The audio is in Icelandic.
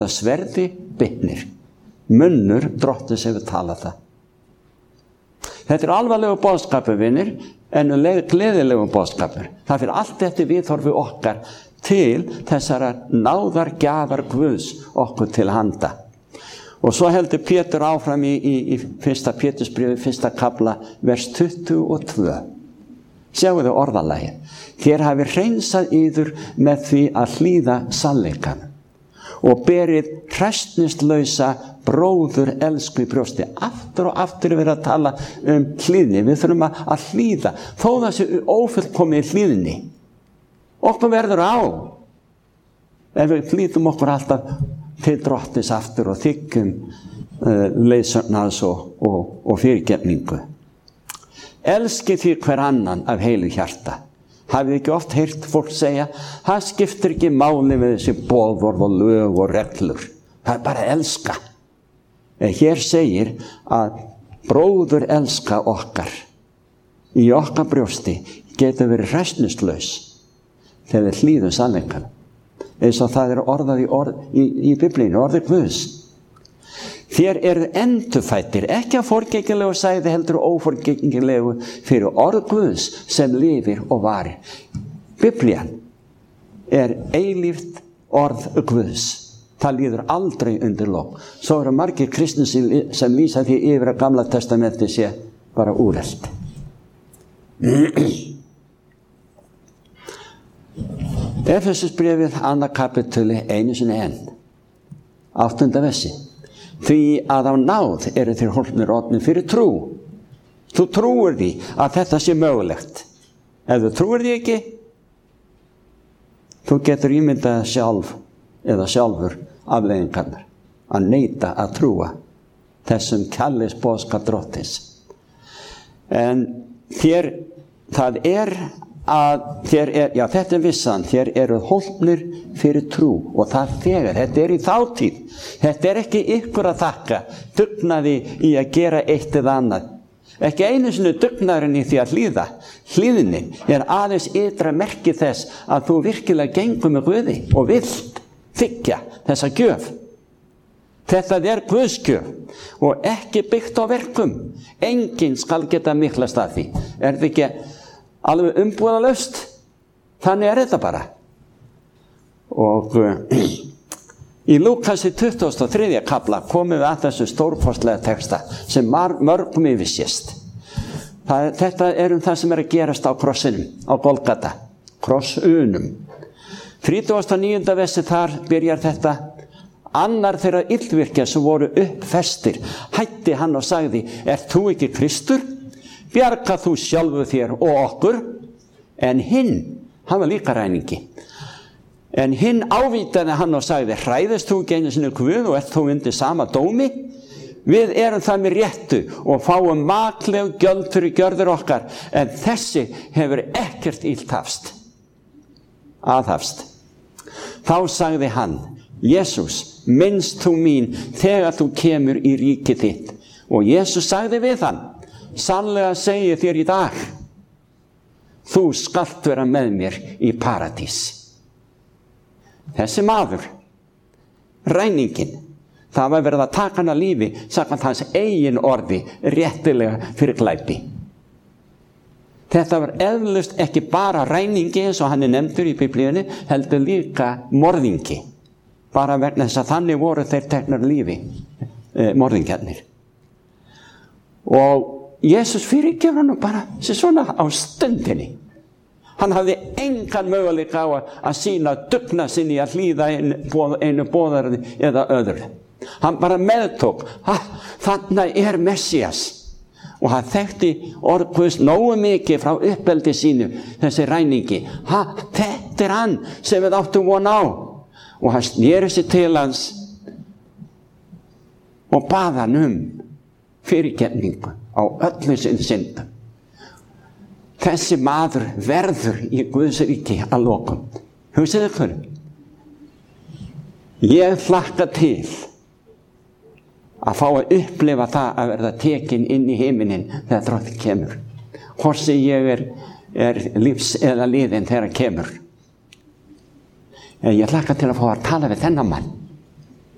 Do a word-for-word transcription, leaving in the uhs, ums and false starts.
sverði bitnir. Munnur drottins hefur talað það. Þetta er alvarlegu boðskapur, vinir, en gleðilegu boðskapur. Það fyrir allt eftir viðhorfi okkar til þessara náðargjafar Guðs okkur til handa. Og svo heldur Pétur áfram í, í, í fyrsta Pétursbréfi, fyrsta kafla, vers tuttugu og tvö. Sjáu þau orðalagið. Þér hafi hreinsað yður með því að hlýða sannleikanum og berið hræsnislausa bróður elsku í brjósti. Aftur og aftur er verið að tala um hlýðni. Við þurfum að, að hlýða. Þó það sé ófullkomið hlýðni. Okkur verður á. Ef við hlýðum okkur alltaf til drottins aftur og þykkum uh, leiðsögnar og, og, og fyrirgefningu. Elski því hver annan af heilu hjarta. Hafið ekki oft heyrt fólk segja, það skiptir ekki máli með þessi boðorð og lög og reglur. Það er bara að elska. En hér segir að bróður elska okkar í okkar brjósti getur verið hræsnislaus þegar við hlýðum sannleikanum. Eins og það er orðað í, orð, í, í Biblínu, orðið Guðs. Þér eru endurfæddir, ekki að forgengilegu sæði heldur óforgengilegu fyrir orð Guðs sem lifir og varir. Biblían er eilíft orð Guðs. Það líður aldrei undir lok. Svo eru margir kristnir sem lýsa því yfir að Gamla testamenti sé bara úrelt. Efesusbréfið annað kapítuli einu sinni enn. Áttunda versi. Því að á náð eru þeir hólpnir orðnir fyrir trú. Þú trúir því að þetta sé mögulegt. Ef þú trúir því ekki, þú getur ímyndað sjálf eða sjálfur afleiðingarnar að neita að trúa þessum kærleiksboðskap drottins. En þér, það er að þér er, já þetta er vissan, þér eru hólpnir fyrir trú og það þegar, þetta er í þátíð. Þetta er ekki ykkur að þakka, dugnaði í að gera eitt eða annað. Ekki einu sinni dugnaðurinn í því að hlýða. Hlýðnin er aðeins ytra merki þess að þú virkilega gengur með Guði og vilt þiggja þessa gjöf. Þetta er Guðsgjöf og ekki byggt á verkum. Enginn skal geta miklast að því. Er þetta ekki alveg umbúðalaust? Þannig er þetta bara. Og uh, í Lúkasi tuttugasta og þriðja kafla komum við að þessu stórkostlega texta sem mörgum yfirsést. Það, þetta er um það sem er að gerast á krossinum, á Golgata, krossunum. þrítugasta og níunda versi þar byrjar þetta. Annar þeirra illvirkja sem voru uppfestir hætti hann og sagði, ert þú ekki Kristur? Bjarga þú sjálfu þér og okkur. En hinn, hann var líka ræningi. En hinn ávítaði hann og sagði, hræðist þú ekki einu sinni Guð og ert þú undir sama dómi? Við erum það með réttu og fáum makleg gjöld fyrir gjörðir okkar, en þessi hefur ekkert illt hafst. Aðhafst. Þá sagði hann, Jesús, minnst þú mín þegar þú kemur í ríkið þitt. Og Jesús sagði við hann, sannlega segi þér í dag, þú skalt vera með mér í paradís. Þessi maður, ræningin, það var verið að taka hann að lífi, samkvæmt hans eigin orði, réttilega fyrir glæpi. Þetta var eðlust ekki bara ræningi eins og hann er nefndur í Biblíunni, heldur líka morðingi. Bara vegna þess að þannig voru þeir teknar lífi, eh, morðingjarnir. Og Jesús fyrirgefur hann bara sér svona á stundinni. Hann hafði engan möguleika á að sína dugna sinni að hlýða einu, einu boðarði eða öðru. Hann bara meðtók, þannig er Messias. Og hann þekkti orð Guðs nógu mikið frá uppeldi sínu, þessi ræningi. Ha, þetta er hann sem við áttum von á. Og hann sneri sig til hans og bað hann um fyrirgefningu á öllu sinni syndum. Þessi maður verður í Guðs ríki að lokum. Hugsið ykkur. Ég hlakka til að fá að upplifa það að verða tekin inn í heiminin þegar drottinn kemur. Hvorsi ég er, er lífs eða liðin þegar hann kemur. En ég hlakka til að fá að tala við þennan mann.